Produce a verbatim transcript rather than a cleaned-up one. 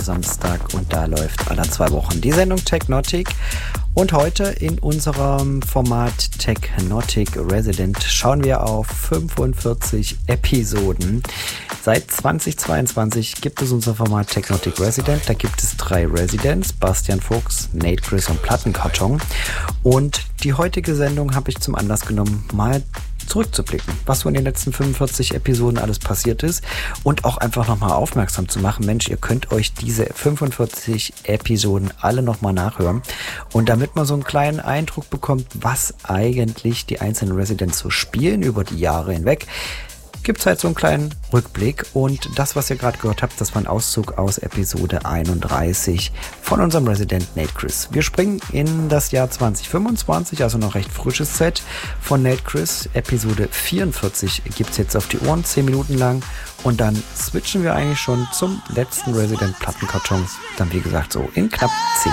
Samstag und da läuft alle zwei Wochen die Sendung Technotic. Und heute in unserem Format Technotic Resident schauen wir auf fünfundvierzig Episoden. Seit zweitausendzweiundzwanzig gibt es unser Format Technotic Resident. Da gibt es drei Residents, Bastian Fuchs, Nate Chris und Plattenkarton. Und die heutige Sendung habe ich zum Anlass genommen, mal zurückzublicken, was so in den letzten fünfundvierzig Episoden alles passiert ist und auch einfach nochmal aufmerksam zu machen, Mensch, ihr könnt euch diese fünfundvierzig Episoden alle nochmal nachhören und damit man so einen kleinen Eindruck bekommt, was eigentlich die einzelnen Residents so spielen über die Jahre hinweg, gibt es halt so einen kleinen Rückblick und das, was ihr gerade gehört habt, das war ein Auszug aus Episode einunddreißig von unserem Resident Nate Chris. Wir springen in das Jahr zwanzig fünfundzwanzig, also noch recht frisches Set von Nate Chris. Episode vierundvierzig gibt es jetzt auf die Ohren, zehn Minuten lang und dann switchen wir eigentlich schon zum letzten Resident Plattenkarton, dann wie gesagt so in knapp zehn